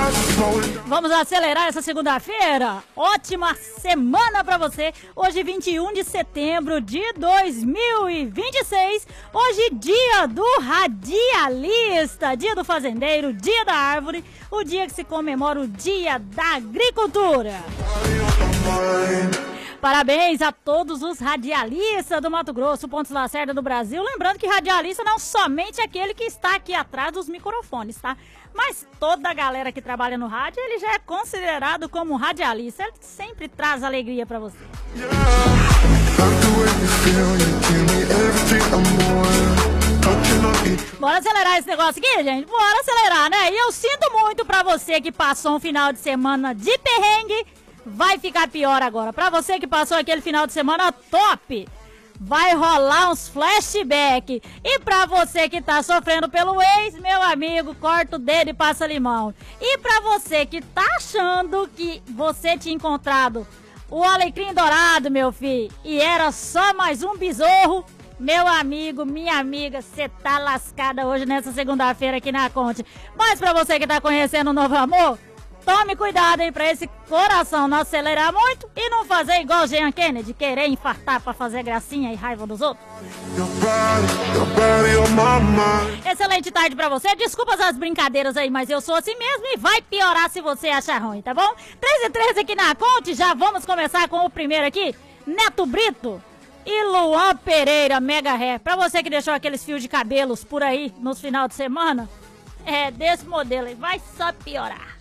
Vamos acelerar essa segunda-feira? Ótima semana pra você. Hoje, 21 de setembro de 2026. Hoje, dia do radialista, dia do fazendeiro, dia da árvore, o dia que se comemora o dia da agricultura. Parabéns a todos os radialistas do Mato Grosso, Pontes Lacerda do Brasil. Lembrando que radialista não somente aquele que está aqui atrás dos microfones, tá? Mas toda a galera que trabalha no rádio, ele já é considerado como radialista. Ele sempre traz alegria pra você. Bora acelerar esse negócio aqui, gente? Bora acelerar, né? E eu sinto muito pra você que passou um final de semana de perrengue. Vai ficar pior agora. Pra você que passou aquele final de semana top, vai rolar uns flashback. E pra você que tá sofrendo pelo ex, meu amigo, corta o dedo e passa limão. E pra você que tá achando que você tinha encontrado o alecrim dourado, meu filho, e era só mais um besouro, meu amigo, minha amiga, você tá lascada hoje nessa segunda-feira aqui na Conte. Mas pra você que tá conhecendo um novo amor, tome cuidado aí pra esse coração não acelerar muito e não fazer igual Jean Kennedy, querer infartar pra fazer gracinha e raiva dos outros. Excelente tarde pra você. Desculpa as brincadeiras aí, mas eu sou assim mesmo e vai piorar se você achar ruim, tá bom? 13h13 aqui na Conte, já vamos começar com o primeiro aqui, Neto Brito e Luan Pereira, Mega Ré. Pra você que deixou aqueles fios de cabelos por aí nos final de semana, é desse modelo aí, vai só piorar.